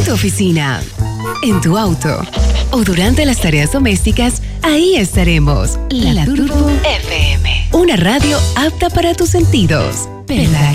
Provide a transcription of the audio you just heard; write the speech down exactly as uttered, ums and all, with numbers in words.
En tu oficina, en tu auto o durante las tareas domésticas, ahí estaremos. La, La Turbo F M. Una radio apta para tus sentidos. ¿Verdad